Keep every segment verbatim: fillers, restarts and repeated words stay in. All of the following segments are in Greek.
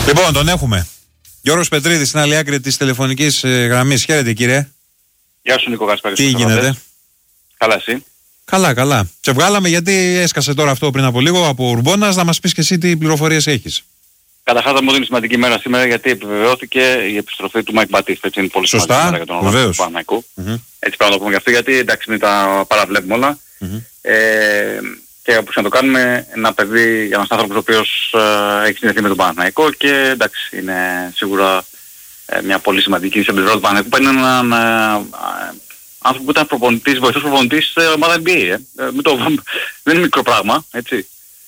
Λοιπόν, τον έχουμε. Γιώργος Πετρίδης στην άλλη άκρη της τηλεφωνικής ε, γραμμής. Χαίρετε, κύριε. Γεια σου, Νίκο Γασπάρη. Τι γίνεται? Καλά, εσύ? Καλά, καλά. Σε βγάλαμε γιατί έσκασε τώρα αυτό πριν από λίγο από Ουρμπώνας, να μας πεις και εσύ τι πληροφορίες έχεις. Καταρχάς θα μου δίνει σημαντική μέρα σήμερα γιατί επιβεβαιώθηκε η επιστροφή του Μάικ Μπατίστα. Έτσι είναι πολύ Σωστά, σημαντική μέρα για τον Ολλανδό του Παναθηναϊκού. Mm-hmm. Έτσι πρέπει να το πούμε γι' αυτό, γιατί εντάξει μην τα παραβλέπουμε όλα. Mm-hmm. Ε, και όπως να το κάνουμε, ένα παιδί, ένας άνθρωπος ο οποίος ε, έχει συνδεθεί με τον Παναθηναϊκό και εντάξει είναι σίγουρα ε, μια πολύ σημαντική σε πλευρά του Παναθηναϊκού. Παίρνει έναν ε, άνθρωπο που ήταν προπονητής, βοηθός προπονητής σε ομάδα εν μπι έι. Ε. Ε, το, δεν είναι μικρό πράγμα, έτσι.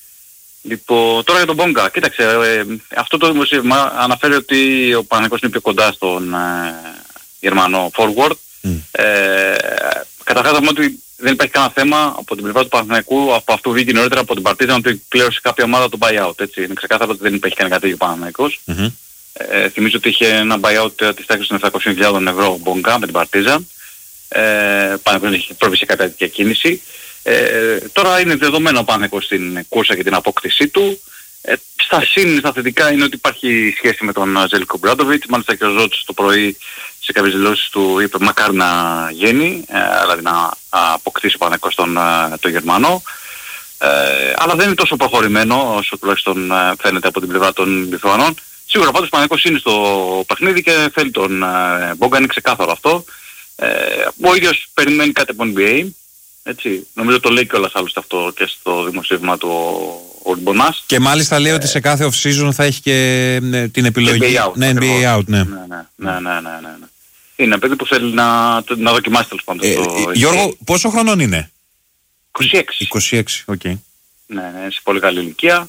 Λοιπόν, τώρα για τον Μπόγκα. Κοίταξε, ε, αυτό το δημοσίευμα αναφέρει ότι ο Παναθηναϊκός είναι πιο κοντά στον ε, Γερμανό forward. Mm. Ε, καταρχάς θα πούμε ότι δεν υπάρχει κανένα θέμα από την πλευρά του Παναθηναϊκού, από αυτό βγήκε νωρίτερα από την Παρτίζαν ότι κλήρωσε κάποια ομάδα το buyout. Έτσι. Είναι ξεκάθαρο ότι δεν υπήρχε κανένα κάτι για ο Παναθηναϊκός. Mm-hmm. Ε, θυμίζω ότι είχε ένα buyout της τάξης των επτακόσιες χιλιάδες ευρώ ο Μπόγκα με την Παρτίζαν. Ε, Παναθηναϊκός είχε προβεί σε κάποια τέτοια κίνηση. Ε, τώρα είναι δεδομένο ο Παναθηναϊκός στην κούρσα και την απόκτησή του. Ε, στα σύν, στα θετικά είναι ότι υπάρχει σχέση με τον Ζέλικο Μπράντοβιτς. Μάλιστα και ο Ζώτης το πρωί σε κάποιες δηλώσεις του είπε μακάρι να γίνει, ε, δηλαδή να αποκτήσει ο Παναθηναϊκός τον, τον Γερμανό. Ε, αλλά δεν είναι τόσο προχωρημένο όσο τουλάχιστον φαίνεται από την πλευρά των Λιθουανών. Σίγουρα πάντως ο Παναθηναϊκός είναι στο παιχνίδι και θέλει τον ε, Μπόγκα, είναι ξεκάθαρο αυτό. Ε, ο ίδιος περιμένει κάτι από εν μπι έι. Έτσι, νομίζω το λέει κιόλας άλλωστε αυτό και στο δημοσίευμα του ο Ουρμπονάς. Και μάλιστα λέει ε, ότι σε κάθε off-season θα έχει και ναι, την επιλογή. εν μπι έι out, ναι, εν μπι έι out, ναι. Ναι, ναι, ναι, ναι, ναι, ναι. Είναι ένα παιδί που θέλει να, να δοκιμάσει τέλος πάντων. Ε, το Γιώργο, εν μπι έι. Πόσο χρονών είναι? είκοσι έξι. είκοσι έξι, οκ. Okay. Ναι, ναι, σε πολύ καλή ηλικία.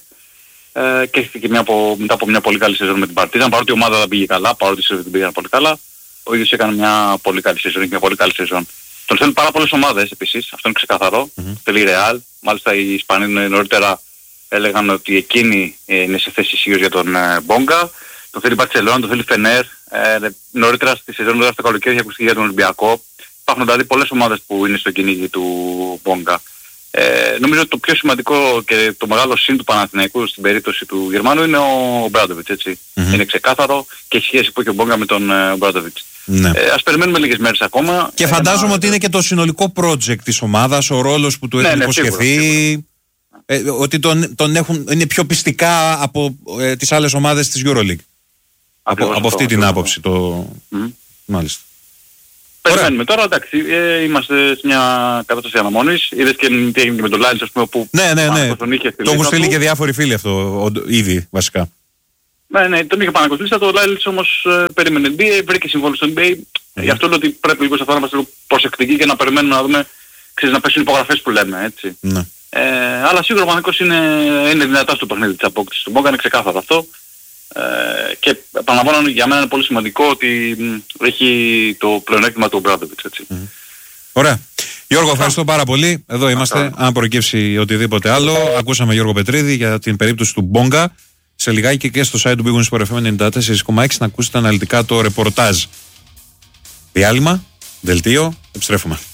Ε, και έρχεται και μια από, μετά από μια πολύ καλή σεζόν με την Παρτίζαν, παρότι η ομάδα δεν πήγε καλά, παρότι δεν πήγαν πολύ καλά. Ο ίδιος έκανε μια πολύ καλή σεζόν, είχε μια πολύ καλή σεζόν. Τον θέλουν πάρα πολλές ομάδες επίσης, αυτό είναι ξεκαθαρό. Mm-hmm. Θέλει Ρεάλ, μάλιστα οι Ισπανοί νωρίτερα έλεγαν ότι εκείνη είναι σε θέση ισχύως για τον ε, Μπόγκα. Τον θέλει Μπαρτσελόνα, τον θέλει Φενέρ. Ε, νωρίτερα στη σεζόν τώρα στο καλοκαίρι είχε ακουστεί για τον Ολυμπιακό. Υπάρχουν δηλαδή πολλές ομάδες που είναι στο κυνήγι του Μπόγκα. Ε, νομίζω ότι το πιο σημαντικό και το μεγάλο συν του Παναθηναϊκού στην περίπτωση του Γερμανού είναι ο Μπράντοβιτς, έτσι. Mm-hmm. Είναι ξεκάθαρο και η σχέση που έχει ο Μπόγκα με τον ε, Μπράντοβιτς. Ναι. Ε, ας περιμένουμε λίγες μέρες ακόμα. Και φαντάζομαι ένα... ότι είναι και το συνολικό project της ομάδας, ο ρόλος που του έχει ναι, υποσχεθεί, ε, ότι τον, τον έχουν, είναι πιο πιστικά από ε, τις άλλες ομάδες της EuroLeague. Από, από, από αυτή την άποψη. Το... Mm. Μάλιστα. Περιμένουμε τώρα, εντάξει, ε, είμαστε σε μια κατάσταση αναμονής. Είδες και τι έγινε και με τον Λάιλς, ας πούμε, που ναι, ναι, ναι. Το έχουν στείλει και διάφοροι φίλοι αυτό, ο, ήδη βασικά. Ναι, ναι, τον είχε πανακοστήσει, το Λάιλς όμως ε, περίμενε εν μπι έι, βρήκε συμβόλαιο στο εν μπι έι. Mm-hmm. Γι' αυτό λέω ότι πρέπει λίγο σε αυτό να είμαστε προσεκτικοί και να περιμένουμε να δούμε, ξέρεις, να πέσουν υπογραφές που λέμε, έτσι. Mm-hmm. Ε, αλλά σίγουρα ο Παναθηναϊκός είναι, είναι δυνατά στο παιχνίδι της απόκτησης του Μπόγκα, είναι ξεκάθαρο αυτό. Ε, και επαναλαμβάνω, για μένα είναι πολύ σημαντικό ότι μ, έχει το πλεονέκτημα του Μπράντοβιτς, έτσι. Mm-hmm. Ωραία. Γιώργο, ευχαριστώ πάρα πολύ. Εδώ είμαστε. Αν προκύψει οτιδήποτε άλλο, ακούσαμε Γιώργο Πετρίδη για την περίπτωση του Μπόγκα. Σε λιγάκι και στο site του Big Win Sport εφ εμ ενενήντα τέσσερα κόμμα έξι να ακούσετε αναλυτικά το ρεπορτάζ. Διάλειμμα, δελτίο, επιστρέφουμε.